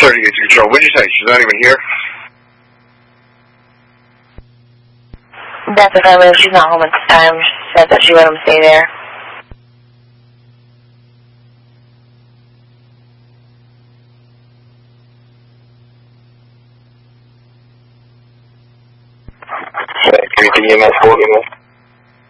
38 control. What did you say? She's not even here? That's affirmative. She's not home at this time. She said that she let him stay there. Anything EMS 4?